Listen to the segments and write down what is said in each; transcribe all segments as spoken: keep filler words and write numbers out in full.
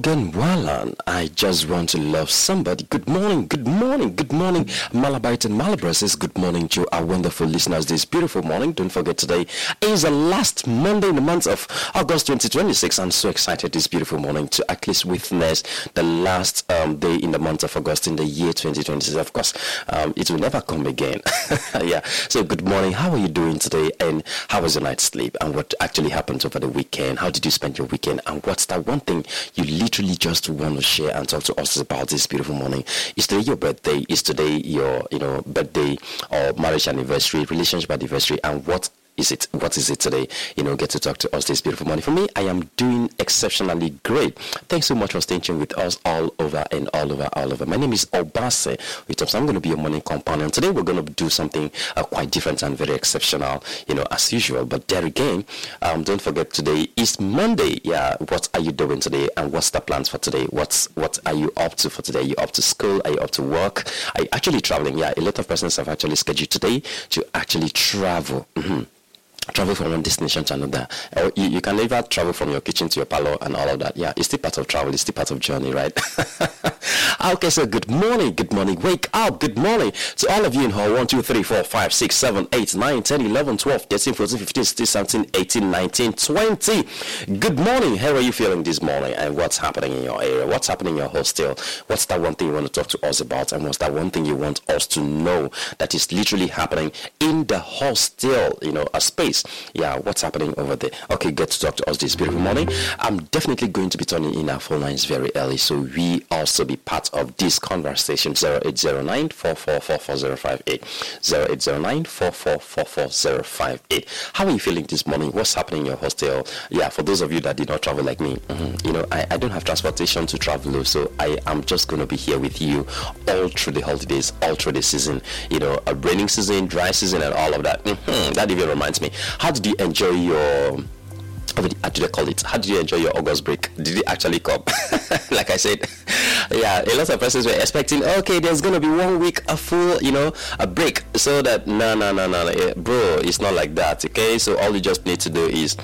Morgan Wallen, I just want to love somebody. Good morning, good morning, good morning. Malabite and Malabar says good morning to our wonderful listeners this beautiful morning. Don't forget today is the last Monday in the month of August twenty twenty-six. I'm so excited this beautiful morning to at least witness the last um, day in the month of August in the year twenty twenty-six. Of course, um, it will never come again. Yeah, so good morning. How are you doing today? And how was your night's sleep? And what actually happened over the weekend? How did you spend your weekend? And what's that one thing you literally just want to share and talk to us about this beautiful morning? Is today your birthday? Is today your, you know, birthday or marriage anniversary, relationship anniversary? And what is it? What is it today? You know, get to talk to us this beautiful morning. For me, I am doing exceptionally great. Thanks so much for staying tuned with us all over and all over, all over. My name is Obase. I'm going to be your morning companion. Today, we're going to do something uh, quite different and very exceptional, you know, as usual. But there again, um, don't forget today is Monday. Yeah, what are you doing today? And what's the plans for today? What's What are you up to for today? Are you up to school? Are you up to work? Are you actually traveling? Yeah, a lot of persons have actually scheduled today to actually travel. Mm-hmm. Travel from one destination to another. Or you, you can never travel from your kitchen to your parlor and all of that. Yeah, it's still part of travel. It's still part of journey, right? Okay, so good morning, good morning. Wake up, good morning to all of you in hall one, two, three, four, five, six, seven, eight, nine, ten, eleven, twelve, thirteen, fourteen, fifteen, sixteen, seventeen, eighteen, nineteen, twenty. Good morning. How are you feeling this morning? And what's happening in your area? What's happening in your hostel? What's that one thing you want to talk to us about? And what's that one thing you want us to know that is literally happening in the hostel, you know, a space? Yeah, what's happening over there? Okay, get to talk to us this beautiful morning. I'm definitely going to be turning in our phone lines very early, so we also be part of this conversation. Zero eight zero nine four four four four zero five eight zero eight zero nine four four four four zero five eight. How are you feeling this morning? What's happening in your hostel? Yeah, for those of you that did not travel like me, mm-hmm, you know, I, I don't have transportation to travel, so I am just going to be here with you all through the holidays, all through the season, you know, a raining season, dry season, and all of that. Mm-hmm. That even reminds me, how did you enjoy your, how do they call it? How did you enjoy your August break? Did it actually come? Like I said, yeah, a lot of persons were expecting, okay, there's going to be one week, a full, you know, a break. So that, no, no, no, no, no, bro, it's not like that, okay? So all you just need to do is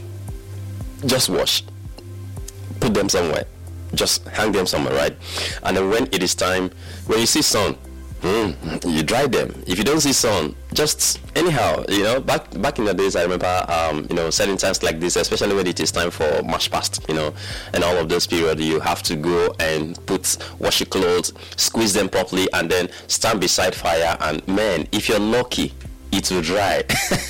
just wash, put them somewhere, just hang them somewhere, right? And then when it is time, when you see sun, Mm, you dry them. If you don't see sun, just anyhow, you know, back back in the days, I remember, um, you know, certain times like this, especially when it is time for march past, you know, and all of those periods, you have to go and put, wash your clothes, squeeze them properly, and then stand beside fire. And man, if you're lucky, it will dry.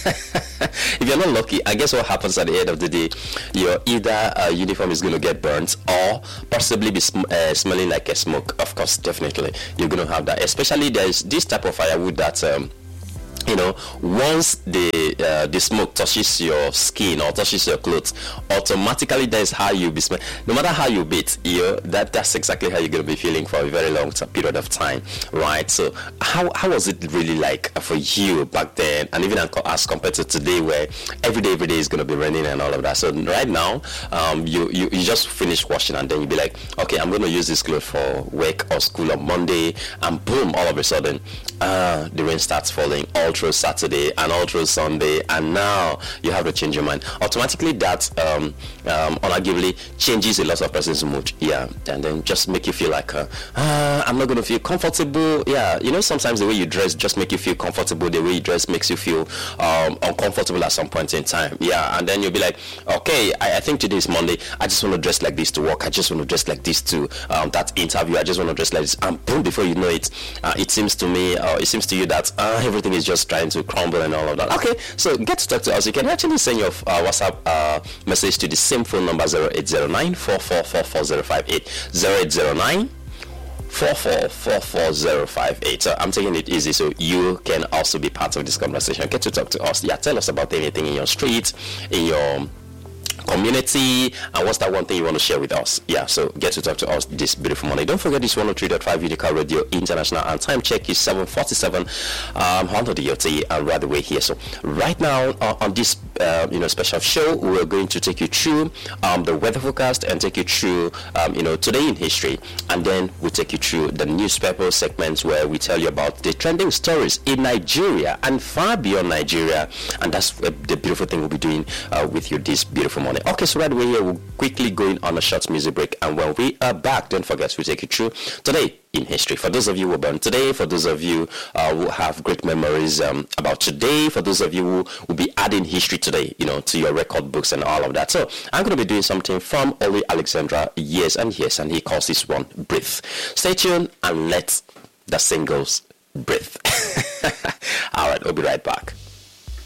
If you're not lucky, I guess what happens at the end of the day, your either uh, uniform is going to get burnt or possibly be sm- uh, smelling like a smoke. Of course, definitely, you're going to have that. Especially there's this type of firewood that, um, you know, once the uh, the smoke touches your skin or touches your clothes, automatically that is how you be smelling. No matter how you beat, you know, that that's exactly how you're going to be feeling for a very long t- period of time, right? So how how was it really like for you back then, and even as compared to today, where every day every day is going to be raining and all of that? So right now, um, you, you you just finish washing and then you be like, okay, I'm going to use this clothes for work or school on Monday, and boom, all of a sudden, uh, the rain starts falling all through Saturday and all through Sunday, and now you have to change your mind. Automatically that um, um, unarguably changes a lot of person's mood, yeah, and then just make you feel like uh, uh, I'm not going to feel comfortable. Yeah, you know, sometimes the way you dress just make you feel comfortable, the way you dress makes you feel um, uncomfortable at some point in time, yeah, and then you'll be like, okay, I, I think today is Monday, I just want to dress like this to work, I just want to dress like this to um, that interview, I just want to dress like this, and boom, before you know it, uh, it seems to me, uh, it seems to you that uh, everything is just trying to crumble and all of that. Okay, so get to talk to us. You can actually send your uh, WhatsApp uh, message to the same phone number, zero eight zero nine four four four four zero five eight zero eight zero nine four four four four zero five eight. So I'm taking it easy so you can also be part of this conversation. Get to talk to us. Yeah, tell us about anything in your street, in your community, and what's that one thing you want to share with us? Yeah, so get to talk to us this beautiful morning. Don't forget this one oh three point five Unical Radio International, and time check is seven forty-seven um under the O T and right away here. So right now uh, on this uh, you know special show, we're going to take you through um the weather forecast and take you through um you know today in history, and then we'll take you through the newspaper segments where we tell you about the trending stories in Nigeria and far beyond Nigeria, and that's uh, the beautiful thing we'll be doing uh, with you this beautiful morning. morning. Okay, so right away here, we'll quickly go in on a short music break. And when we are back, don't forget, we'll take you through today in history. For those of you who were born today, for those of you uh, who have great memories um, about today, for those of you who will be adding history today, you know, to your record books and all of that. So I'm going to be doing something from Oli Alexandra, years and years, and he calls this one Breathe. Stay tuned and let the singles breathe. All right, we'll be right back.